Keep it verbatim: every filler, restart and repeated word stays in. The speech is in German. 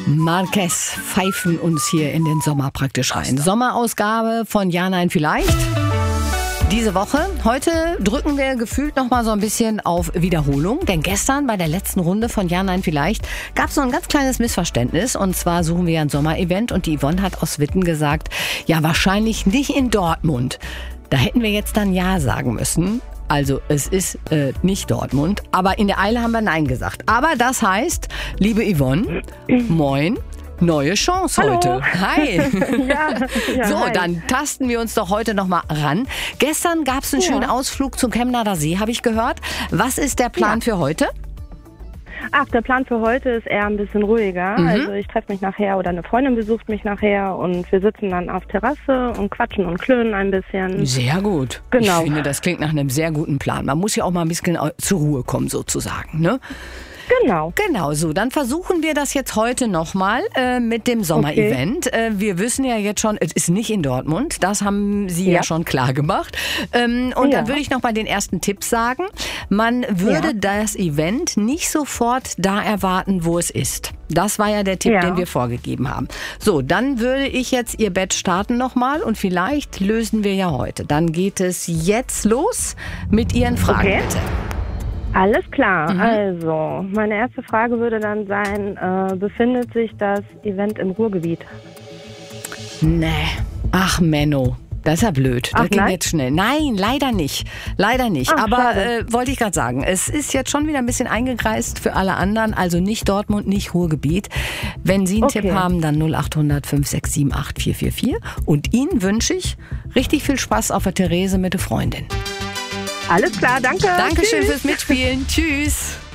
Marquez pfeifen uns hier in den Sommer praktisch rein. Sommerausgabe von Ja, Nein, Vielleicht. Diese Woche. Heute drücken wir gefühlt noch mal so ein bisschen auf Wiederholung. Denn gestern bei der letzten Runde von Ja, Nein, Vielleicht gab es so ein ganz kleines Missverständnis. Und zwar suchen wir ein Sommerevent und die Yvonne hat aus Witten gesagt, ja wahrscheinlich nicht in Dortmund. Da hätten wir jetzt dann Ja sagen müssen. Also es ist äh, nicht Dortmund, aber in der Eile haben wir Nein gesagt. Aber das heißt, liebe Yvonne, moin, neue Chance Hallo. heute. Hi. Ja, ja, so, hi. dann tasten wir uns doch heute noch mal ran. Gestern gab es einen Ja. schönen Ausflug zum Chemnader See, habe ich gehört. Was ist der Plan Ja. für heute? Ach, der Plan für heute ist eher ein bisschen ruhiger. Mhm. Also ich treffe mich nachher oder eine Freundin besucht mich nachher und wir sitzen dann auf Terrasse und quatschen und klönen ein bisschen. Sehr gut. Genau. Ich finde, das klingt nach einem sehr guten Plan. Man muss ja auch mal ein bisschen zur Ruhe kommen sozusagen, ne? Genau. Genau, so. Dann versuchen wir das jetzt heute nochmal äh, mit dem Sommerevent. Okay. Äh, wir wissen ja jetzt schon, es ist nicht in Dortmund. Das haben Sie ja, Ja. schon klar gemacht. Ähm, und Ja. dann würde ich noch mal den ersten Tipp sagen. Man würde Ja. das Event nicht sofort da erwarten, wo es ist. Das war ja der Tipp, Ja. den wir vorgegeben haben. So, dann würde ich jetzt Ihr Bett starten nochmal und vielleicht lösen wir ja heute. Dann geht es jetzt los mit Ihren Fragen, Okay. bitte. Alles klar. Mhm. Also, meine erste Frage würde dann sein, äh, befindet sich das Event im Ruhrgebiet? Nee. Ach, Menno. Das ist ja blöd. Das Ach, ging nein? jetzt schnell. Nein, leider nicht. Leider nicht. Ach, Aber schade. äh, wollte ich gerade sagen, es ist jetzt schon wieder ein bisschen eingekreist für alle anderen. Also nicht Dortmund, nicht Ruhrgebiet. Wenn Sie einen Okay. Tipp haben, dann null acht hundert fünf sechs sieben acht vier vier vier. Und Ihnen wünsche ich richtig viel Spaß auf der Therese mit der Freundin. Alles klar, danke. Dankeschön Tschüss. fürs Mitspielen. Tschüss.